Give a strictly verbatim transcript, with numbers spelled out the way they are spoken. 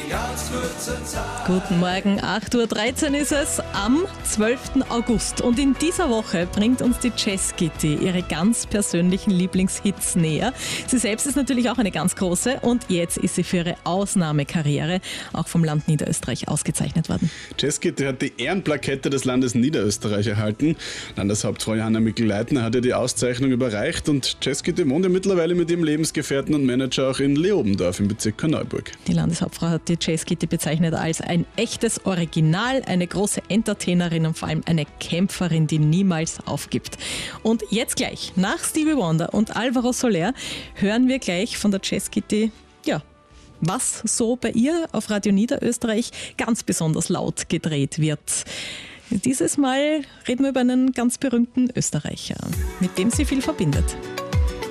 Guten Morgen, acht Uhr dreizehn ist es am zwölften August. Und in dieser Woche bringt uns die Jazz Kitty ihre ganz persönlichen Lieblingshits näher. Sie selbst ist natürlich auch eine ganz große und jetzt ist sie für ihre Ausnahmekarriere auch vom Land Niederösterreich ausgezeichnet worden. Jazz Kitty hat die Ehrenplakette des Landes Niederösterreich erhalten. Landeshauptfrau Johanna Mikl-Leitner hat ihr die Auszeichnung überreicht und Jazz Kitty wohnt ja mittlerweile mit ihrem Lebensgefährten und Manager auch in Leobendorf im Bezirk Korneuburg. Die Landeshauptfrau hat die Jazz Kitty bezeichnet als ein echtes Original, eine große Entertainerin und vor allem eine Kämpferin, die niemals aufgibt. Und jetzt gleich, nach Stevie Wonder und Alvaro Soler, hören wir gleich von der Jazz Kitty, ja, was so bei ihr auf Radio Niederösterreich ganz besonders laut gedreht wird. Dieses Mal reden wir über einen ganz berühmten Österreicher, mit dem sie viel verbindet.